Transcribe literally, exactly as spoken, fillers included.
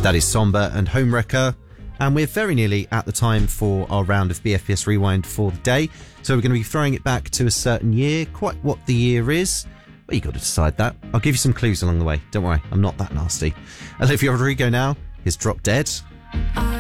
That is Somber and Homewrecker. And we're very nearly at the time for our round of B F P S Rewind for the day. So we're going to be throwing it back to a certain year. Quite what the year is, well, you got to decide that. I'll give you some clues along the way. Don't worry, I'm not that nasty. Olivia Rodrigo now. Here's Drop Dead.